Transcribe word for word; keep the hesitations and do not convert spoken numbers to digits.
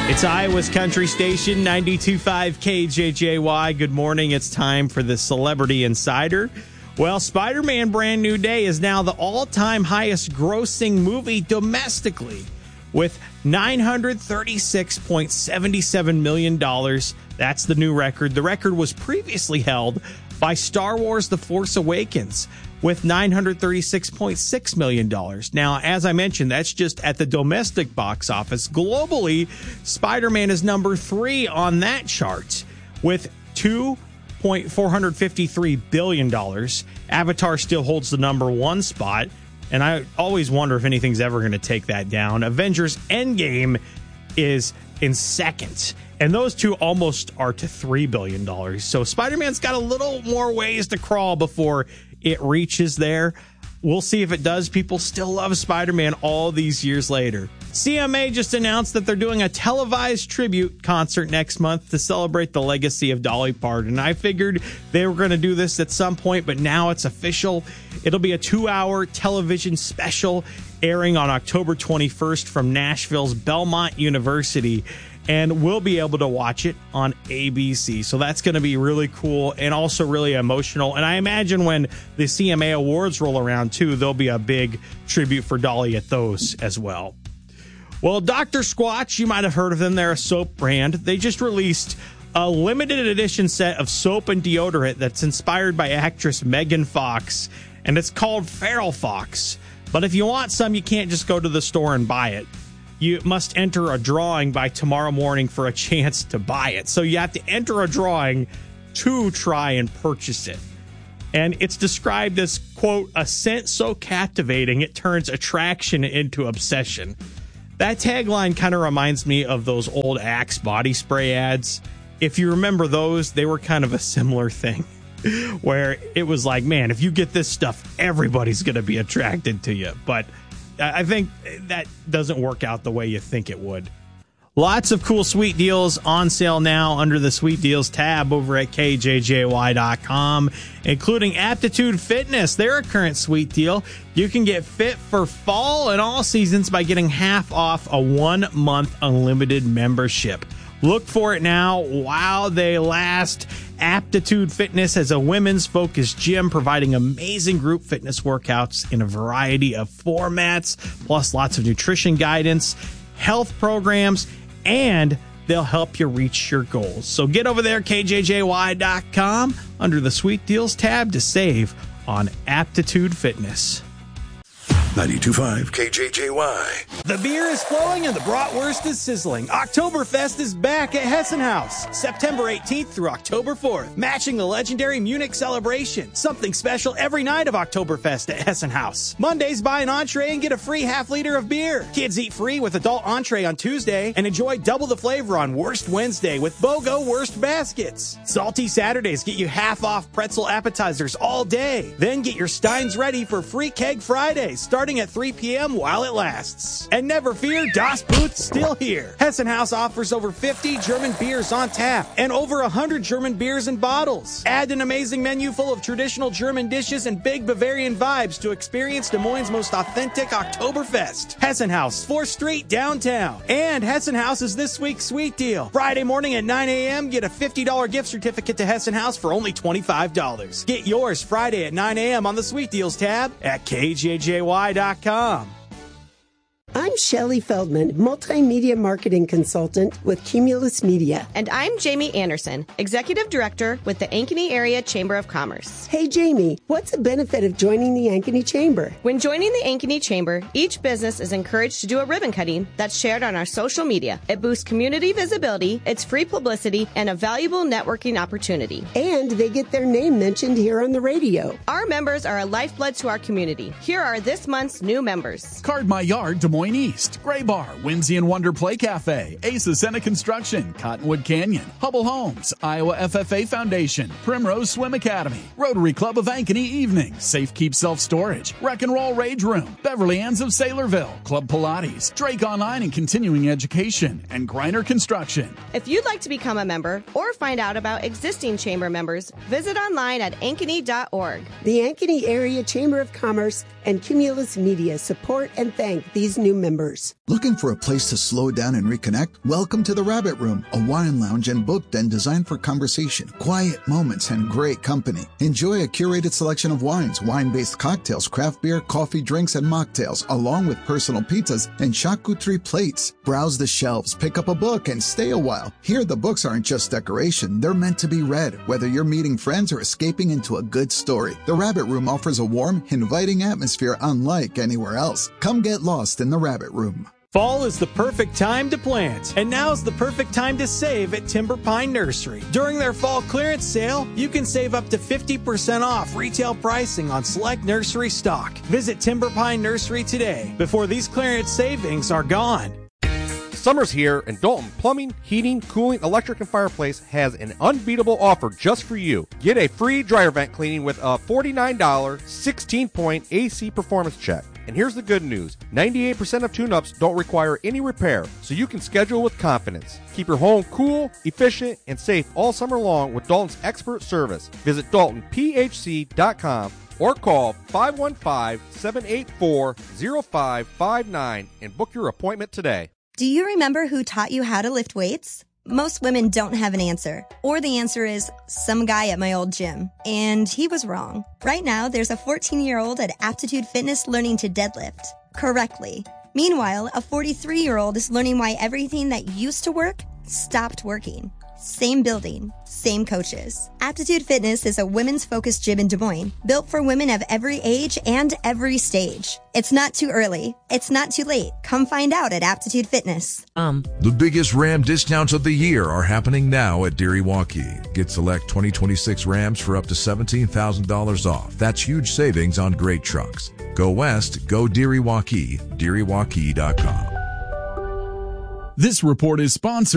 It's Iowa's country station, ninety-two point five K J J Y. Good morning. It's time for the Celebrity Insider. Well, Spider-Man Brand New Day is now the all-time highest grossing movie domestically with nine hundred thirty-six point seven seven million dollars. That's the new record. The record was previously held by Star Wars The Force Awakens with nine hundred thirty-six point six million dollars. Now, as I mentioned, that's just at the domestic box office. Globally, Spider-Man is number three on that chart with two point four five three billion dollars. Avatar still holds the number one spot, and I always wonder if anything's ever going to take that down. Avengers Endgame is in second, and those two almost are to three billion dollars. So Spider-Man's got a little more ways to crawl before it reaches there. We'll see if it does. People still love Spider-Man all these years later. C M A just announced that they're doing a televised tribute concert next month to celebrate the legacy of Dolly Parton. I figured they were going to do this at some point, but now it's official. It'll be a two-hour television special airing on October twenty-first from Nashville's Belmont University, and we'll be able to watch it on A B C. So that's going to be really cool and also really emotional. And I imagine when the C M A Awards roll around, too, there'll be a big tribute for Dolly at those as well. Well, Doctor Squatch, you might have heard of them. They're a soap brand. They just released a limited edition set of soap and deodorant that's inspired by actress Megan Fox, and it's called Feral Fox. But if you want some, you can't just go to the store and buy it. You must enter a drawing by tomorrow morning for a chance to buy it. So you have to enter a drawing to try and purchase it. And it's described as, quote, a scent so captivating it turns attraction into obsession. That tagline kind of reminds me of those old Axe body spray ads. If you remember those, they were kind of a similar thing where it was like, man, if you get this stuff, everybody's going to be attracted to you. But I think that doesn't work out the way you think it would. Lots of cool sweet deals on sale now under the Sweet Deals tab over at K J J Y dot com, including Aptitude Fitness. They're a current sweet deal. You can get fit for fall and all seasons by getting half off a one-month unlimited membership. Look for it now while they last. Aptitude Fitness is a women's focused gym providing amazing group fitness workouts in a variety of formats, plus lots of nutrition guidance, health programs, and they'll help you reach your goals. So get over there, K J J Y dot com, under the Sweet Deals tab to save on Aptitude Fitness. ninety-two point five K J J Y. The beer is flowing and the bratwurst is sizzling. Oktoberfest is back at Hessen House, September eighteenth through October fourth, matching the legendary Munich celebration. Something special every night of Oktoberfest at Hessen House. Mondays, buy an entree and get a free half liter of beer. Kids eat free with adult entree on Tuesday and enjoy double the flavor on Wurst Wednesday with BOGO Wurst baskets. Salty Saturdays get you half off pretzel appetizers all day. Then get your steins ready for free keg Fridays, starting at three p.m. while it lasts. And never fear, Das Boot's still here. Hessen House offers over fifty German beers on tap and over one hundred German beers in bottles. Add an amazing menu full of traditional German dishes and big Bavarian vibes to experience Des Moines' most authentic Oktoberfest. Hessen House, fourth Street, downtown. And Hessen House is this week's sweet deal. Friday morning at nine a.m., get a fifty dollars gift certificate to Hessen House for only twenty-five dollars. Get yours Friday at nine a.m. on the Sweet Deals tab at K J J Y dot com. I'm Shelley Feldman, multimedia marketing consultant with Cumulus Media. And I'm Jamie Anderson, executive director with the Ankeny Area Chamber of Commerce. Hey, Jamie, what's the benefit of joining the Ankeny Chamber? When joining the Ankeny Chamber, each business is encouraged to do a ribbon cutting that's shared on our social media. It boosts community visibility, it's free publicity, and a valuable networking opportunity. And they get their name mentioned here on the radio. Our members are a lifeblood to our community. Here are this month's new members. Card My Yard, Des Moines East, Gray Bar, Whimsy and Wonder Play Cafe, Ace Ascena Construction, Cottonwood Canyon, Hubble Homes, Iowa F F A Foundation, Primrose Swim Academy, Rotary Club of Ankeny Evening, Safe Keep Self Storage, Wreck and Roll Rage Room, Beverly Ann's of Saylorville, Club Pilates, Drake Online and Continuing Education, and Griner Construction. If you'd like to become a member or find out about existing chamber members, visit online at ankeny dot org. The Ankeny Area Chamber of Commerce and Cumulus Media support and thank these new members. Looking for a place to slow down and reconnect? Welcome to the Rabbit Room, a wine lounge and book den designed for conversation, quiet moments, and great company. Enjoy a curated selection of wines, wine-based cocktails, craft beer, coffee, drinks, and mocktails, along with personal pizzas and charcuterie plates. Browse the shelves, pick up a book, and stay a while. Here, the books aren't just decoration. They're meant to be read, whether you're meeting friends or escaping into a good story. The Rabbit Room offers a warm, inviting atmosphere unlike anywhere else. Come get lost in the Rabbit Room. Fall is the perfect time to plant, and now's the perfect time to save at Timber Pine Nursery. During their fall clearance sale, you can save up to fifty percent off retail pricing on select nursery stock. Visit Timber Pine Nursery today before these clearance savings are gone. Summer's here, and Dalton Plumbing, Heating, Cooling, Electric, and Fireplace has an unbeatable offer just for you. Get a free dryer vent cleaning with a forty-nine dollars sixteen-point A C performance check. And here's the good news. ninety-eight percent of tune-ups don't require any repair, so you can schedule with confidence. Keep your home cool, efficient, and safe all summer long with Dalton's expert service. Visit Dalton P H C dot com or call five one five, seven eight four, zero five five nine and book your appointment today. Do you remember who taught you how to lift weights? Most women don't have an answer. Or the answer is some guy at my old gym. And he was wrong. Right now, there's a fourteen-year-old at Aptitude Fitness learning to deadlift correctly. Meanwhile, a forty-three-year-old is learning why everything that used to work stopped working. Same building, same coaches. Aptitude Fitness is a women's focused gym in Des Moines, built for women of every age and every stage. It's not too early. It's not too late. Come find out at Aptitude Fitness. Um. The biggest Ram discounts of the year are happening now at Deary Waukee. Get select twenty twenty-six Rams for up to seventeen thousand dollars off. That's huge savings on great trucks. Go west, go Deary Waukee, Deary Waukee dot com. This report is sponsored